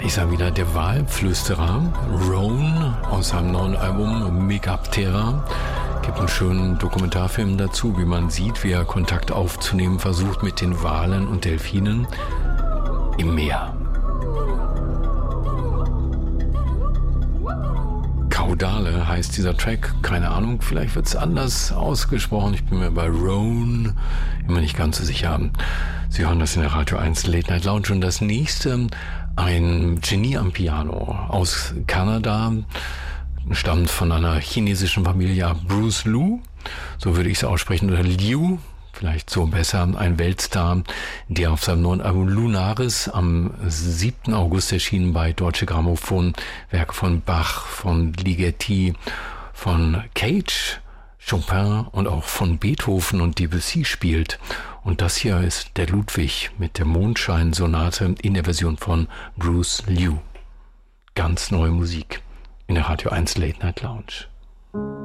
ist er wieder, der Wahlflüsterer, Roan, aus seinem neuen Album Megaptera. Gibt einen schönen Dokumentarfilm dazu, wie man sieht, wie er Kontakt aufzunehmen versucht mit den Walen und Delfinen im Meer. Caudale heißt dieser Track, keine Ahnung, vielleicht wird es anders ausgesprochen, ich bin mir bei Roan immer nicht ganz so sicher. Sie hören das in der Radio 1 Late Night Lounge und das nächste, ein Genie am Piano aus Kanada, stammt von einer chinesischen Familie, Bruce Liu, so würde ich es aussprechen, oder Liu, vielleicht so besser, ein Weltstar, der auf seinem neuen Album Lunaris am 7. August erschienen bei Deutsche Grammophon, Werke von Bach, von Ligeti, von Cage, Chopin und auch von Beethoven und Debussy spielt. Und das hier ist der Ludwig mit der Mondschein-Sonate in der Version von Bruce Liu. Ganz neue Musik in der Radio 1 Late Night Lounge.